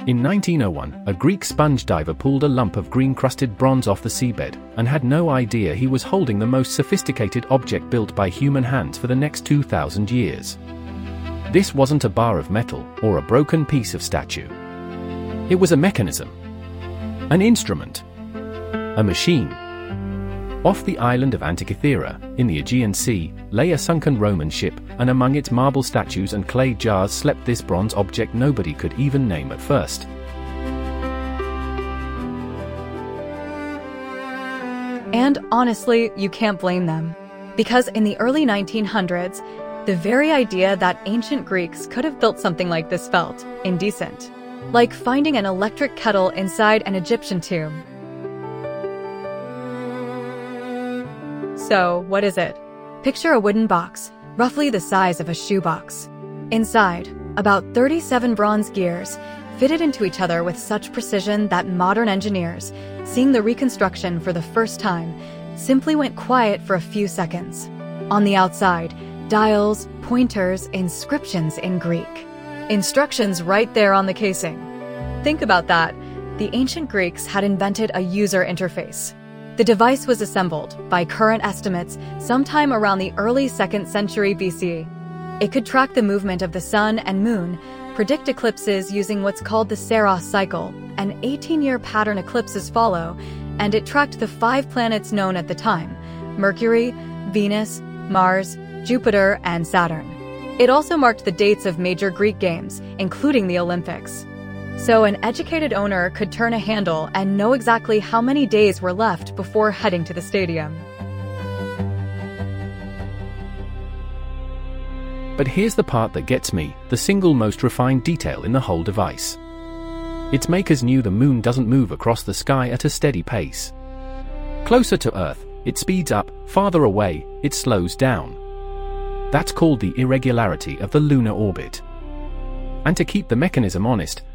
In 1901, a Greek sponge diver pulled a lump of green-crusted bronze off the seabed, and had no idea he was holding the most sophisticated object built by human hands for the next 2,000 years. This wasn't a bar of metal, or a broken piece of statue. It was a mechanism. An instrument. A machine. Off the island of Antikythera, in the Aegean Sea, lay a sunken Roman ship, and among its marble statues and clay jars slept this bronze object nobody could even name at first. And honestly, you can't blame them. Because in the early 1900s, the very idea that ancient Greeks could have built something like this felt indecent. Like finding an electric kettle inside an Egyptian tomb. So, what is it? Picture a wooden box, roughly the size of a shoebox. Inside, about 37 bronze gears, fitted into each other with such precision that modern engineers, seeing the reconstruction for the first time, simply went quiet for a few seconds. On the outside, dials, pointers, inscriptions in Greek. Instructions right there on the casing. Think about that. The ancient Greeks had invented a user interface. The device was assembled, by current estimates, sometime around the early 2nd century BC. It could track the movement of the sun and moon, predict eclipses using what's called the Saros cycle, and 18-year pattern eclipses follow, and it tracked the 5 planets known at the time: Mercury, Venus, Mars, Jupiter, and Saturn. It also marked the dates of major Greek games, including the Olympics. So an educated owner could turn a handle and know exactly how many days were left before heading to the stadium. But here's the part that gets me, the single most refined detail in the whole device. Its makers knew the moon doesn't move across the sky at a steady pace. Closer to Earth, it speeds up; farther away, it slows down. That's called the irregularity of the lunar orbit. And to keep the mechanism honest,